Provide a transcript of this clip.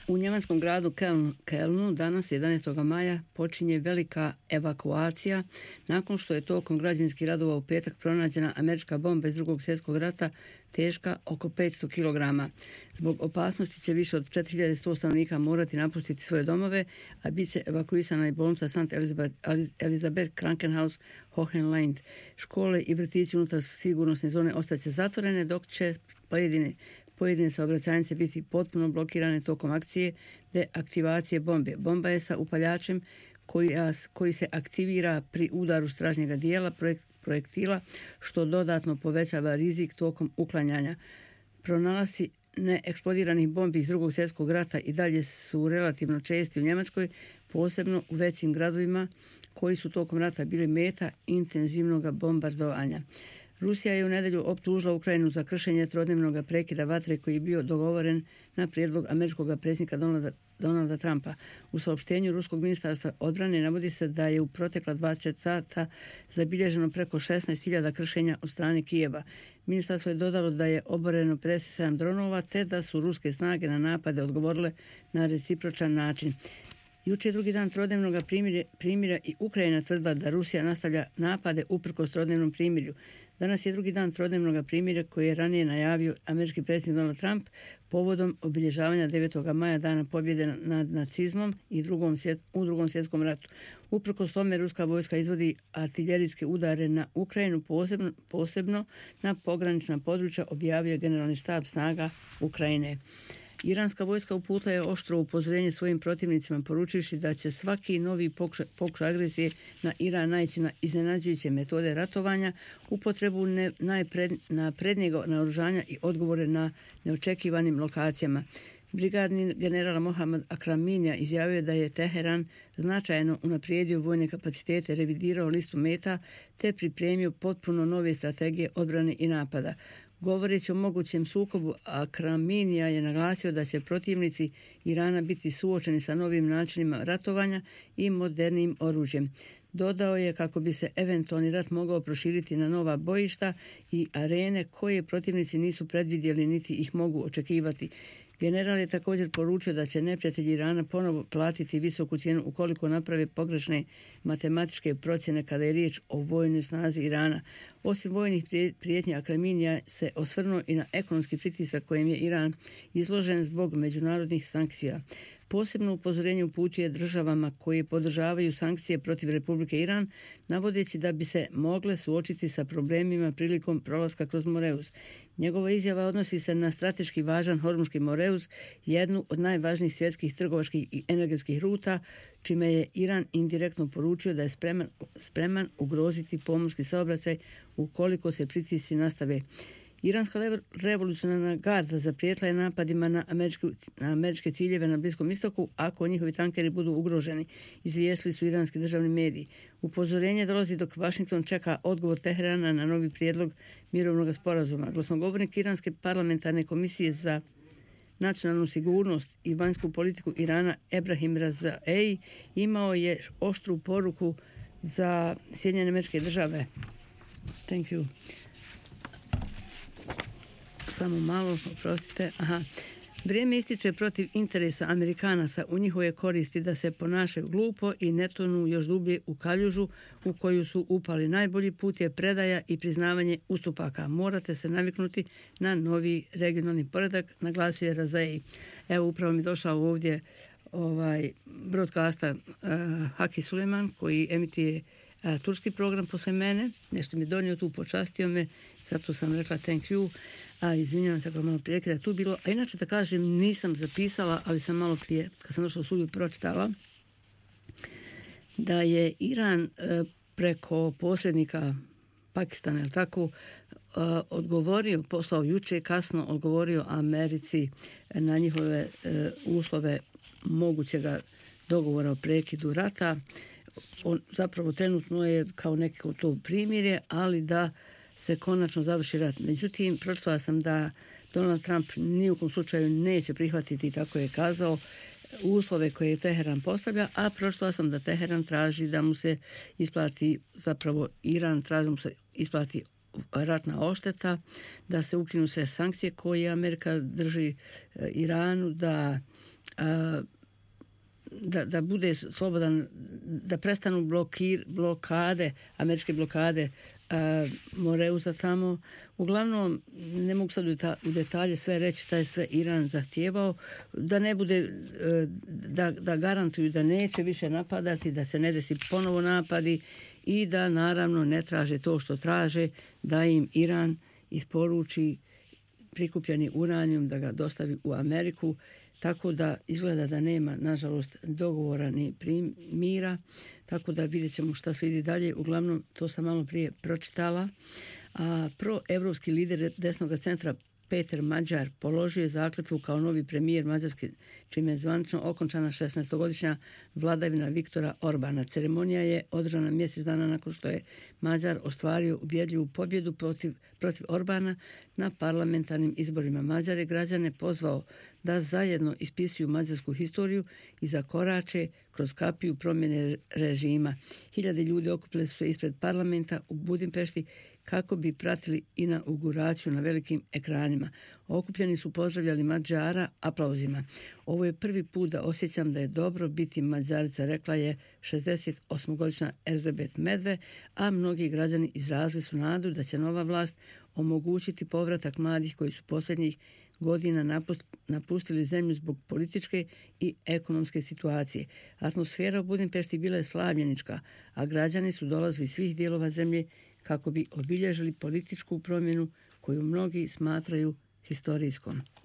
U njemačkom gradu Kelnu danas 11. maja počinje velika evakuacija nakon što je tokom građevinskih radova u petak pronađena američka bomba iz Drugog svjetskog rata teška oko 500 kg. Zbog opasnosti će više od 4100 stanovnika morati napustiti svoje domove, a bit će evakuisana i bolnica St. Elizabeth Krankenhaus Hohenland. Škole i vrtići unutar sigurnosne zone ostaće zatvorene, dok će pojedine saobraćajnice biti potpuno blokirane tokom akcije deaktivacije bombe. Bomba je sa upaljačem koji se aktivira pri udaru stražnjega dijela projektila, što dodatno povećava rizik tokom uklanjanja. Pronalasci neeksplodiranih bombi iz Drugog svjetskog rata i dalje su relativno česti u Njemačkoj, posebno u većim gradovima koji su tokom rata bili meta intenzivnog bombardovanja. Rusija je u nedjelju optužila Ukrajinu za kršenje trodnevnog prekida vatre koji je bio dogovoren na prijedlog američkog predsjednika Donalda Trumpa. U saopštenju ruskog ministarstva odbrane navodi se da je u protekla 24 sata zabilježeno preko 16.000 kršenja od strane Kijeva. Ministarstvo je dodalo da je oboreno 57 dronova te da su ruske snage na napade odgovorile na recipročan način. Juče je drugi dan trodnevnog primirja i Ukrajina tvrdila da Rusija nastavlja napade uprkos trodnevnom primirju. Danas je drugi dan trodnevnog primirja koji je ranije najavio američki predsjednik Donald Trump povodom obilježavanja 9. maja, dana pobjede nad nacizmom i u Drugom svjetskom ratu. Uprkos tome ruska vojska izvodi artiljerijske udare na Ukrajinu, posebno na pogranična područja, objavio generalni štab snaga Ukrajine. Iranska vojska uputila je oštro upozorenje svojim protivnicima, poručivši da će svaki novi pokušaj agresije na Iran naići na iznenađujuće metode ratovanja, upotrebu naprednijeg naoružanja i odgovore na neočekivanim lokacijama. Brigadni general Mohammad Akraminija izjavio da je Teheran značajno unaprijedio vojne kapacitete, revidirao listu meta te pripremio potpuno nove strategije odbrane i napada. Govoreći o mogućem sukobu, Akraminija je naglasio da će protivnici Irana biti suočeni sa novim načinima ratovanja i modernim oružjem. Dodao je kako bi se eventualni rat mogao proširiti na nova bojišta i arene koje protivnici nisu predvidjeli niti ih mogu očekivati. General je također poručio da će neprijatelji Irana ponovo platiti visoku cijenu ukoliko naprave pogrešne matematičke procjene kada je riječ o vojnoj snazi Irana. Osim vojnih prijetnji, Akraminija se osvrnuo i na ekonomski pritisak kojem je Iran izložen zbog međunarodnih sankcija. Posebno upozorenje uputuje državama koje podržavaju sankcije protiv Republike Iran, navodeći da bi se mogle suočiti sa problemima prilikom prolaska kroz Moreus. Njegova izjava odnosi se na strateški važan Hormuški Moreus, jednu od najvažnijih svjetskih trgovačkih i energetskih ruta, čime je Iran indirektno poručio da je spreman ugroziti pomorski saobraćaj ukoliko se pritisci nastave. Iranska revolucionarna garda zaprijetila je napadima na američke ciljeve na Bliskom istoku ako njihovi tankeri budu ugroženi, izvijestili su iranski državni mediji. Upozorenje dolazi dok Washington čeka odgovor Teherana na novi prijedlog mirovnog sporazuma. Glasnogovornik Iranske parlamentarne komisije za nacionalnu sigurnost i vanjsku politiku Irana Ebrahim Razaei imao je oštru poruku za Sjedinjene Američke Države. Thank you. Samo malo, oprostite. Vrijeme ističe protiv interesa Amerikanaca u njihove koristi da se ponašaju glupo i ne tonu još dublje u kaljužu u koju su upali. Najbolji put je predaja i priznavanje ustupaka. Morate se naviknuti na novi regionalni poredak, naglasio je Razei. Evo, upravo mi došao ovdje broadcasta Haki Suleman koji emituje turski program posle mene. Nešto mi donio tu, počastio me, zato sam rekla thank you. Izvinjavam se ako malo prekida tu bilo. A inače da kažem, nisam zapisala, ali sam malo prije, kad sam došla u studiju, pročitala da je Iran preko posrednika Pakistana, je tako, odgovorio, poslao juče kasno, odgovorio Americi na njihove uslove mogućega dogovora o prekidu rata. On zapravo trenutno je kao neko to primirje, ali da se konačno završi rat. Međutim, pročitala sam da Donald Trump ni u kom slučaju neće prihvatiti, tako je kazao, uslove koje Teheran postavlja, a pročitala sam da Teheran traži da mu se isplati, zapravo Iran traži da mu se isplati ratna odšteta, da se ukinu sve sankcije koje Amerika drži Iranu, da da bude slobodan, da prestanu blokade, američke blokade Moreuza tamo. Uglavnom, ne mogu sad u detalje sve reći šta je sve Iran zahtijevao, da ne bude, da garantuju da neće više napadati, da se ne desi ponovo napadi i da naravno ne traže to što traže, da im Iran isporuči prikupljeni uranijum, da ga dostavi u Ameriku, tako da izgleda da nema, nažalost, dogovora ni mira, tako da vidjet ćemo šta slijedi dalje. Uglavnom, to sam malo prije pročitala. Proevropski lider desnog centra Peter Mađar položio je zakletvu kao novi premijer Mađarske, čime je zvanično okončana 16-godišnja vladavina Viktora Orbana. Ceremonija je održana mjesec dana nakon što je Mađar ostvario ubjedljivu pobjedu protiv Orbana na parlamentarnim izborima. Mađar je građane pozvao da zajedno ispisuju mađarsku historiju i zakorače kroz kapiju promjene režima. Hiljade ljudi okupili su se ispred parlamenta u Budimpešti kako bi pratili inauguraciju na velikim ekranima. Okupljeni su pozdravljali Mađara aplauzima. Ovo je prvi put da osjećam da je dobro biti Mađarica, rekla je 68-godišnja Elizabeth Medve, a mnogi građani izrazili su nadu da će nova vlast omogućiti povratak mladih koji su posljednjih godina napustili zemlju zbog političke i ekonomske situacije. Atmosfera u Budimpešti bila je slavljenička, a građani su dolazili iz svih dijelova zemlje kako bi obilježili političku promjenu koju mnogi smatraju historijskom.